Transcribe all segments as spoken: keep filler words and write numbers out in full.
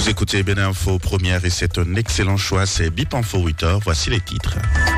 écoutez Bénin Info première et c'est un excellent choix, c'est Bip Info huit heures, voici les titres.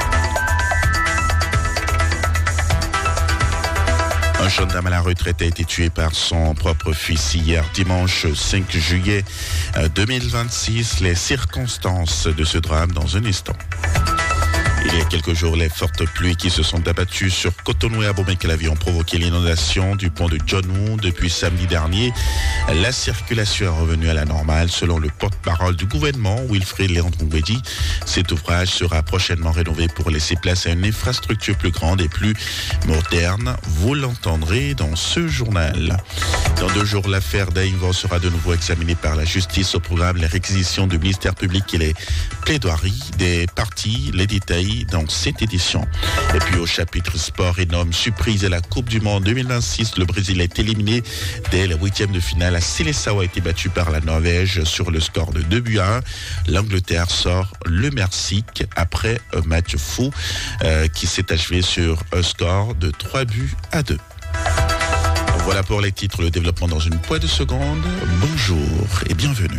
Un gendarme à la retraite a été tué par son propre fils hier dimanche cinq juillet deux mille vingt-six. Les circonstances de ce drame dans un instant. Il y a quelques jours, les fortes pluies qui se sont abattues sur Cotonou et Abomey-Calavi ont provoqué l'inondation du pont de Djonou depuis samedi dernier. La circulation est revenue à la normale selon le porte-parole du gouvernement, Wilfried Léandre-Ngwedi. Cet ouvrage sera prochainement rénové pour laisser place à une infrastructure plus grande et plus moderne. Vous l'entendrez dans ce journal. Dans deux jours, l'affaire d'Aïvo sera de nouveau examinée par la justice. Au programme, les réquisitions du ministère public et les plaidoiries des partis, les détails dans cette édition. Et puis au chapitre sport, énorme surprise à la Coupe du Monde deux mille vingt-six, le Brésil est éliminé dès la huitième de finale. La Seleção a été battue par la Norvège sur le score de deux buts à un. L'Angleterre sort le Mexique après un match fou euh, qui s'est achevé sur un score de trois buts à deux. Voilà pour les titres, le développement dans une poignée de secondes. Bonjour et bienvenue.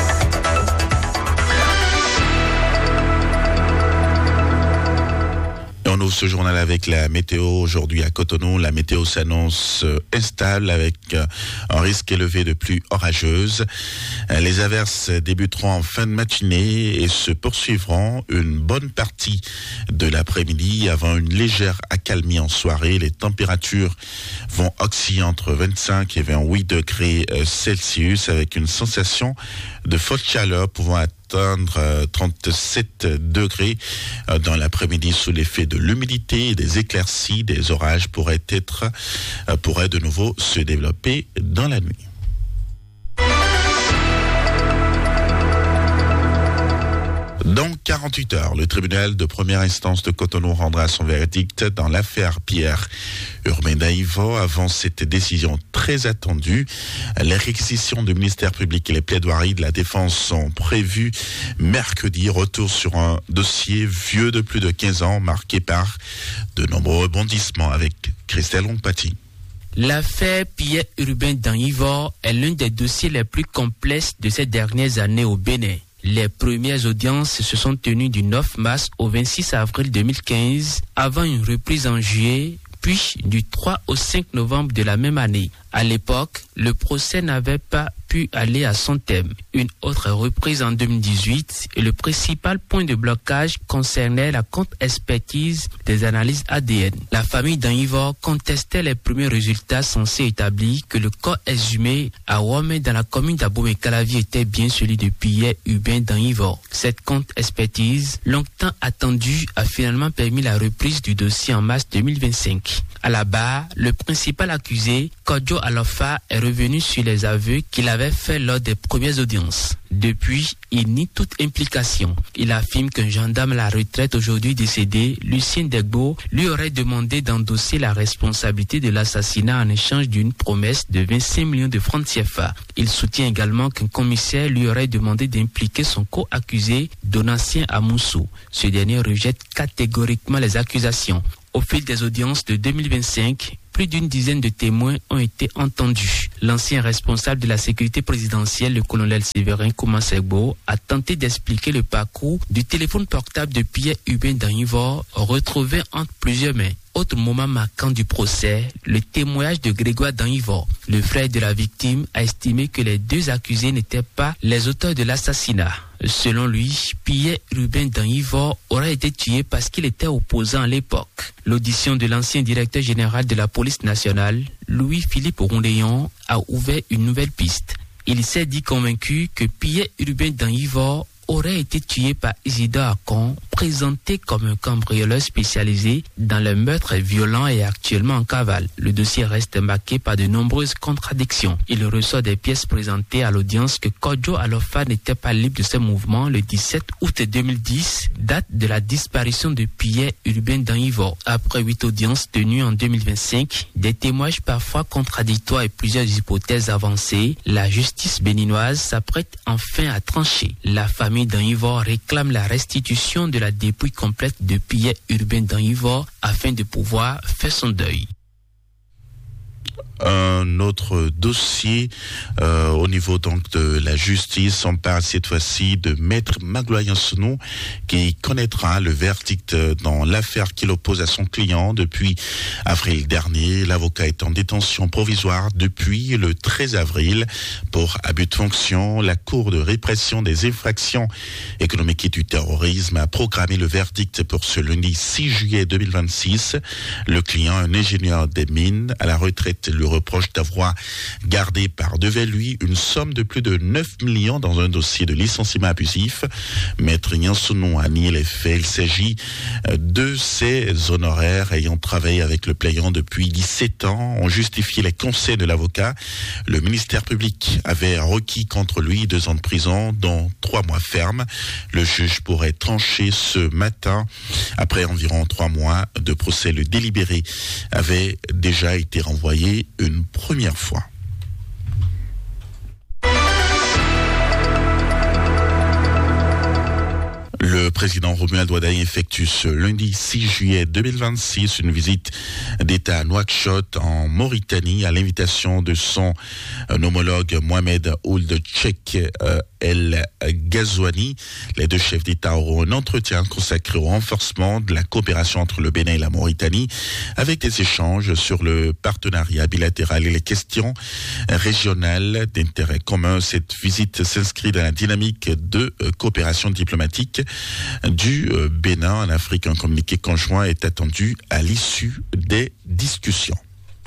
On ouvre ce journal avec la météo. Aujourd'hui à Cotonou, la météo s'annonce instable avec un risque élevé de pluie orageuse. Les averses débuteront en fin de matinée et se poursuivront une bonne partie de l'après-midi avant une légère accalmie en soirée. Les températures vont osciller entre vingt-cinq et vingt-huit degrés Celsius avec une sensation de forte chaleur pouvant atteindre trente-sept degrés dans l'après-midi sous l'effet de l'humidité et des éclaircies. Des orages pourraient être, pourraient de nouveau se développer dans la nuit. Dans quarante-huit heures, le tribunal de première instance de Cotonou rendra son verdict dans l'affaire Pierre Urbain d'Aïvo. Avant cette décision très attendue, les réquisitions du ministère public et les plaidoiries de la défense sont prévues mercredi. Retour sur un dossier vieux de plus de quinze ans, marqué par de nombreux rebondissements avec Christelle Ongpati. L'affaire Pierre Urbain d'Aïvo est l'un des dossiers les plus complexes de ces dernières années au Bénin. Les premières audiences se sont tenues du neuf mars au vingt-six avril deux mille quinze, avant une reprise en juillet, puis du trois au cinq novembre de la même année. À l'époque, le procès n'avait pas pu aller à son terme. Une autre reprise en deux mille dix-huit et le principal point de blocage concernait la contre-expertise des analyses A D N. La famille d'Aïvo contestait les premiers résultats censés établir que le corps exhumé à Womé dans la commune d'Abomey-Calavi était bien celui de Pierre Urbain d'Aïvo. Cette contre-expertise, longtemps attendue, a finalement permis la reprise du dossier en mars deux mille vingt-cinq. À la barre, le principal accusé, Kodjo Alofa, est revenu sur les aveux qu'il avait faits lors des premières audiences. Depuis, il nie toute implication. Il affirme qu'un gendarme à la retraite aujourd'hui décédé, Lucien Degbo, lui aurait demandé d'endosser la responsabilité de l'assassinat en échange d'une promesse de vingt-cinq millions de francs C F A. Il soutient également qu'un commissaire lui aurait demandé d'impliquer son co-accusé, Donatien Amoussou. Ce dernier rejette catégoriquement les accusations. Au fil des audiences de deux mille vingt-cinq, plus d'une dizaine de témoins ont été entendus. L'ancien responsable de la sécurité présidentielle, le colonel Séverin Koumansegbo, a tenté d'expliquer le parcours du téléphone portable de Pierre Urbain d'Aïvo, retrouvé entre plusieurs mains. Autre moment marquant du procès, le témoignage de Grégoire d'Aïvo. Le frère de la victime a estimé que les deux accusés n'étaient pas les auteurs de l'assassinat. Selon lui, Pierre Urbain d'Aïvo aurait été tué parce qu'il était opposant à l'époque. L'audition de l'ancien directeur général de la police nationale, Louis-Philippe Rondeyon, a ouvert une nouvelle piste. Il s'est dit convaincu que Pierre Urbain d'Aïvo aurait été tué par Isidore Akon, présenté comme un cambrioleur spécialisé dans le meurtre violent et actuellement en cavale. Le dossier reste marqué par de nombreuses contradictions. Il ressort des pièces présentées à l'audience que Kodjo Alofa n'était pas libre de ses mouvements le dix-sept août deux mille dix, date de la disparition de Pierre Urbain d'Aïvo. Après huit audiences tenues en deux mille vingt-cinq, des témoignages parfois contradictoires et plusieurs hypothèses avancées, la justice béninoise s'apprête enfin à trancher. La famille d'Aïvo réclame la restitution de la dépouille complète de Pierre Urbain d'Aïvo afin de pouvoir faire son deuil. Un autre dossier euh, au niveau donc de la justice. On parle cette fois-ci de Maître Magloire Yansonou qui connaîtra le verdict dans l'affaire qu'il oppose à son client depuis avril dernier. L'avocat est en détention provisoire depuis le treize avril pour abus de fonction. La Cour de répression des infractions économiques et du terrorisme a programmé le verdict pour ce lundi six juillet deux mille vingt-six. Le client, un ingénieur des mines à la retraite, le reproche d'avoir gardé par devant lui une somme de plus de neuf millions dans un dossier de licenciement abusif. Maître Yansonou a nié les faits. Il s'agit de ses honoraires ayant travaillé avec le plaignant depuis dix-sept ans. On justifiait les conseils de l'avocat. Le ministère public avait requis contre lui deux ans de prison, dont trois mois fermes. Le juge pourrait trancher ce matin. Après environ trois mois de procès, le délibéré avait déjà été renvoyé une première fois. Le président Romuald Wadaye effectue ce lundi six juillet deux mille vingt-six une visite d'État à Nouakchott en Mauritanie à l'invitation de son homologue Mohamed Ould Cheikh El Ghazouani. Les deux chefs d'État auront un entretien consacré au renforcement de la coopération entre le Bénin et la Mauritanie avec des échanges sur le partenariat bilatéral et les questions régionales d'intérêt commun. Cette visite s'inscrit dans la dynamique de coopération diplomatique du Bénin en Afrique. Un communiqué conjoint est attendu à l'issue des discussions.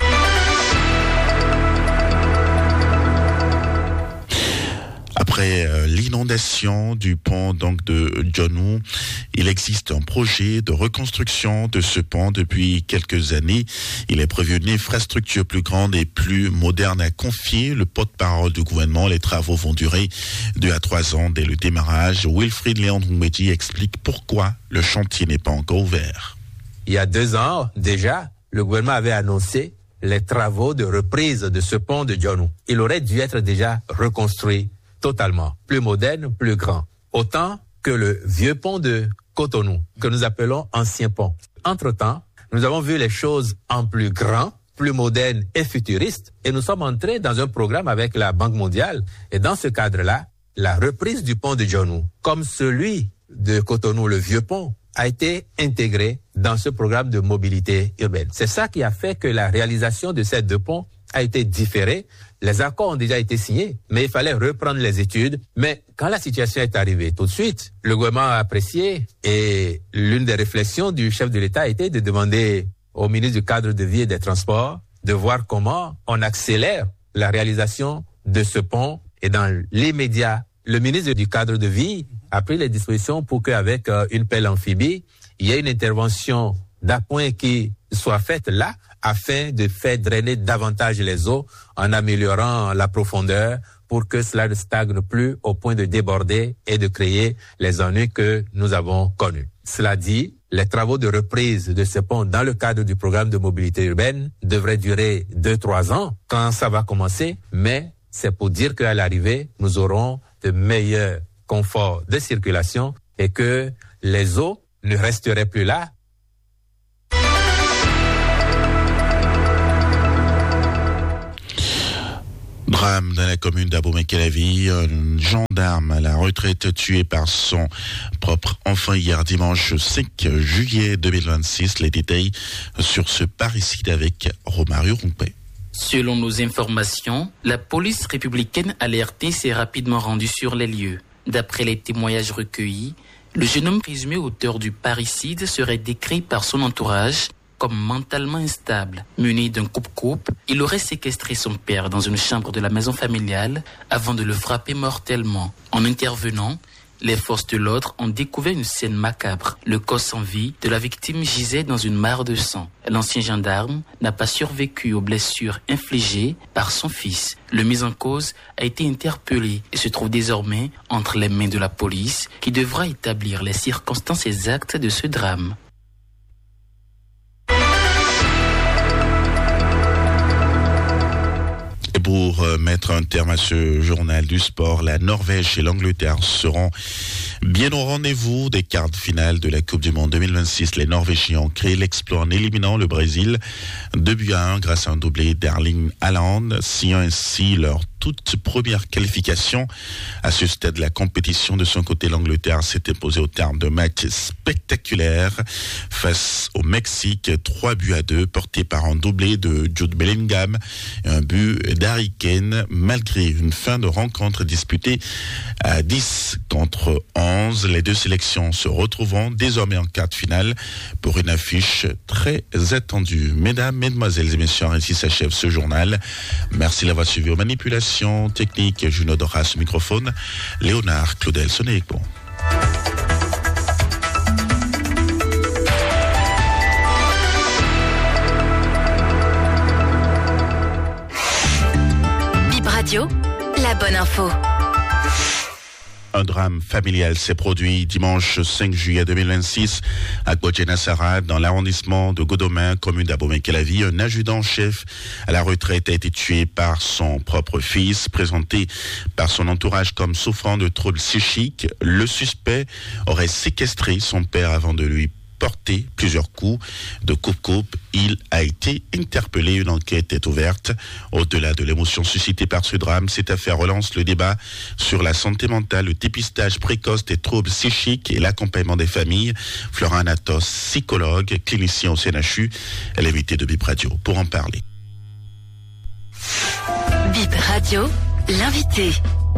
Après euh, l'inondation du pont donc de Djonou, il existe un projet de reconstruction de ce pont depuis quelques années. Il est prévu une infrastructure plus grande et plus moderne à confier. Le porte-parole du gouvernement, les travaux vont durer deux à trois ans dès le démarrage. Wilfried Léon Ndoumbédi explique pourquoi le chantier n'est pas encore ouvert. Il y a deux ans déjà, le gouvernement avait annoncé les travaux de reprise de ce pont de Djonou. Il aurait dû être déjà reconstruit totalement, plus moderne, plus grand. Autant que le vieux pont de Cotonou, que nous appelons ancien pont. Entre-temps, nous avons vu les choses en plus grand, plus moderne et futuriste, et nous sommes entrés dans un programme avec la Banque mondiale. Et dans ce cadre-là, la reprise du pont de Djonou, comme celui de Cotonou, le vieux pont, a été intégré dans ce programme de mobilité urbaine. C'est ça qui a fait que la réalisation de ces deux ponts a été différée. Les accords ont déjà été signés, mais il fallait reprendre les études. Mais quand la situation est arrivée tout de suite, le gouvernement a apprécié et l'une des réflexions du chef de l'État a été de demander au ministre du Cadre de Vie et des Transports de voir comment on accélère la réalisation de ce pont. Et dans l'immédiat, le ministre du Cadre de Vie a pris les dispositions pour qu'avec euh, une pelle amphibie, il y ait une intervention d'appoint qui soit faite là, afin de faire drainer davantage les eaux en améliorant la profondeur pour que cela ne stagne plus au point de déborder et de créer les ennuis que nous avons connus. Cela dit, les travaux de reprise de ce pont dans le cadre du programme de mobilité urbaine devraient durer deux, trois ans quand ça va commencer, mais c'est pour dire qu'à l'arrivée, nous aurons de meilleurs conforts de circulation et que les eaux ne resteraient plus là. Drame dans la commune d'Abomey-Calavi, un gendarme à la retraite tué par son propre enfant hier dimanche cinq juillet deux mille vingt-six. Les détails sur ce parricide avec Romario Rumpé. Selon nos informations, la police républicaine alertée s'est rapidement rendue sur les lieux. D'après les témoignages recueillis, le jeune homme présumé auteur du parricide serait décrit par son entourage comme mentalement instable. Muni d'un coupe-coupe, il aurait séquestré son père dans une chambre de la maison familiale avant de le frapper mortellement. En intervenant, les forces de l'ordre ont découvert une scène macabre. Le corps sans vie de la victime gisait dans une mare de sang. L'ancien gendarme n'a pas survécu aux blessures infligées par son fils. Le mis en cause a été interpellé et se trouve désormais entre les mains de la police qui devra établir les circonstances exactes de ce drame. Pour mettre un terme à ce journal du sport, la Norvège et l'Angleterre seront bien au rendez-vous des quarts de finale de la Coupe du Monde deux mille vingt-six. Les Norvégiens ont créé l'exploit en éliminant le Brésil deux buts à un grâce à un doublé d'Erling Haaland, signant ainsi leur toute première qualification à ce stade de la compétition. De son côté, l'Angleterre s'est imposée au terme de match spectaculaire face au Mexique, trois buts à deux, portés par un doublé de Jude Bellingham et un but d'Harry Kane, malgré une fin de rencontre disputée à dix contre onze. Les deux sélections se retrouveront désormais en quart de finale pour une affiche très attendue. Mesdames, mesdemoiselles et messieurs, ainsi s'achève ce journal. Merci d'avoir suivi aux manipulations techniques. Juno Doras au microphone, Léonard Claudel Sonéico. Bip Radio, la bonne info. Un drame familial s'est produit dimanche cinq juillet deux mille vingt-six à Guadjena-Sara, dans l'arrondissement de Godomain, commune d'Abomey-Calavi. Un adjudant-chef à la retraite a été tué par son propre fils, présenté par son entourage comme souffrant de troubles psychiques. Le suspect aurait séquestré son père avant de lui porté plusieurs coups de coupe-coupe. Il a été interpellé. Une enquête est ouverte. Au-delà de l'émotion suscitée par ce drame, cette affaire relance le débat sur la santé mentale, le dépistage précoce des troubles psychiques et l'accompagnement des familles. Florent Athos, psychologue, clinicien au C N H U, est l'invité de Bip Radio pour en parler. Bip Radio, l'invité.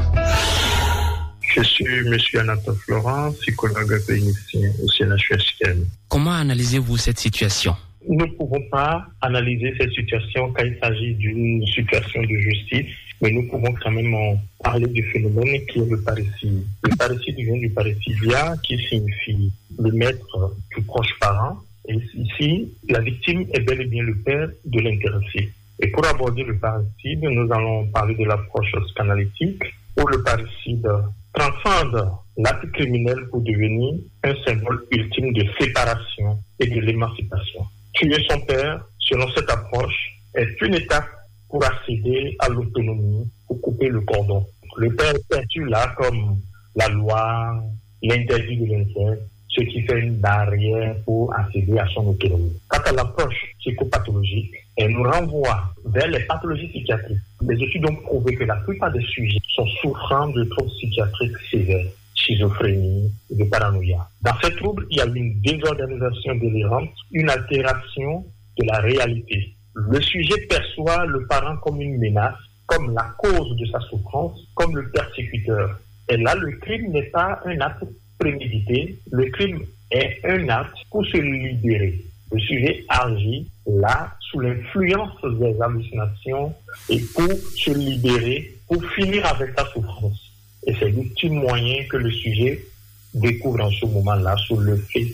Je suis M. Anatole Florent, psychologue clinicien au C N H U S K M. Comment analysez-vous cette situation? Nous ne pouvons pas analyser cette situation quand il s'agit d'une situation de justice, mais nous pouvons quand même en parler du phénomène qui est le parricide. Le parricide vient du parricidia, qui signifie le maître du proche parent. Et ici, la victime est bel et bien le père de l'intéressé. Et pour aborder le parricide, nous allons parler de l'approche psychanalytique, où le parricide transcende l'acte criminel pour devenir un symbole ultime de séparation et de l'émancipation. Tuer son père, selon cette approche, est une étape pour accéder à l'autonomie, pour couper le cordon. Le père est perçu là comme la loi, l'interdit de l'inceste, ce qui fait une barrière pour accéder à son autonomie. Quant à l'approche psychopathologique, elle nous renvoie vers les pathologies psychiatriques. Les études ont prouvé que la plupart des sujets sont souffrant de troubles psychiatriques sévères, schizophrénie, de paranoïa. Dans ces troubles, il y a une désorganisation délirante, une altération de la réalité. Le sujet perçoit le parent comme une menace, comme la cause de sa souffrance, comme le persécuteur. Et là, le crime n'est pas un acte prémédité, le crime est un acte pour se libérer. Le sujet agit là sous l'influence des hallucinations et pour se libérer, pour finir avec sa souffrance. Et c'est l'ultime moyen que le sujet découvre en ce moment-là sous le fait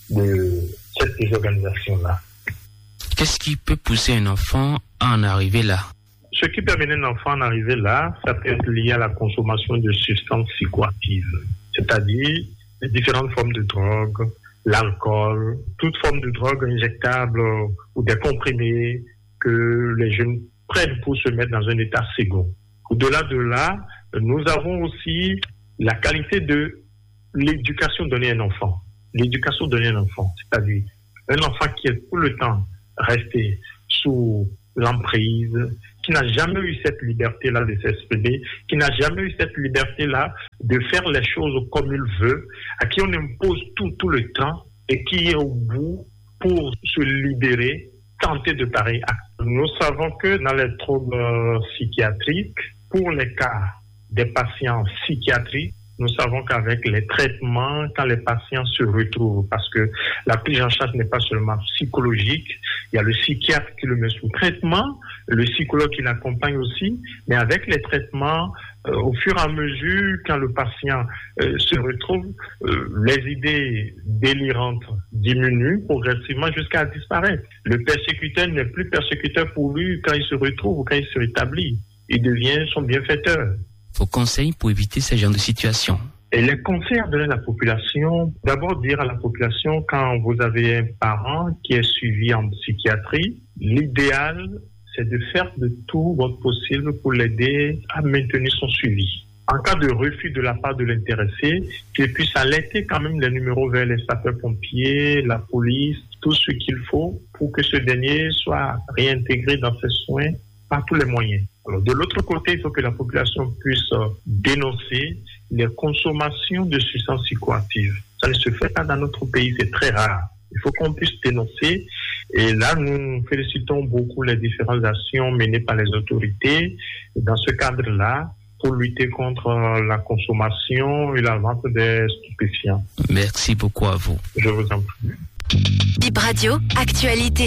de cette désorganisation-là. Qu'est-ce qui peut pousser un enfant à en arriver là? Ce qui permet à un enfant d'en arriver là, ça peut être lié à la consommation de substances psychoactives, c'est-à-dire les différentes formes de drogue, l'alcool, toute forme de drogue injectable ou des comprimés que les jeunes prennent pour se mettre dans un état second. Au-delà de là, nous avons aussi la qualité de l'éducation donnée à un enfant. L'éducation donnée à un enfant, c'est-à-dire un enfant qui est tout le temps resté sous l'emprise, qui n'a jamais eu cette liberté-là de s'exprimer, qui n'a jamais eu cette liberté-là de faire les choses comme il veut, à qui on impose tout, tout le temps, et qui est au bout pour se libérer, tenter de pareils actes. Nous savons que dans les troubles psychiatriques, pour les cas des patients psychiatriques, nous savons qu'avec les traitements, quand les patients se retrouvent, parce que la prise en charge n'est pas seulement psychologique, il y a le psychiatre qui le met sous traitement, le psychologue qui l'accompagne aussi, mais avec les traitements, euh, au fur et à mesure, quand le patient euh, se retrouve, euh, les idées délirantes diminuent progressivement jusqu'à disparaître. Le persécuteur n'est plus persécuteur pour lui quand il se retrouve ou quand il se rétablit. Il devient son bienfaiteur. Vos conseils pour éviter ce genre de situation? Et les conseils à donner à la population, d'abord dire à la population, quand vous avez un parent qui est suivi en psychiatrie, l'idéal, c'est de faire de tout votre possible pour l'aider à maintenir son suivi. En cas de refus de la part de l'intéressé, qu'il puisse alerter quand même les numéros vers les sapeurs-pompiers, la police, tout ce qu'il faut pour que ce dernier soit réintégré dans ses soins par tous les moyens. Alors, de l'autre côté, il faut que la population puisse dénoncer les consommations de substances psychoactives. Ça ne se fait pas dans notre pays, c'est très rare. Il faut qu'on puisse dénoncer. Et là, nous félicitons beaucoup les différentes actions menées par les autorités. Et dans ce cadre-là, pour lutter contre la consommation et la vente des stupéfiants. Merci beaucoup à vous. Je vous en prie. Bip Radio, actualité.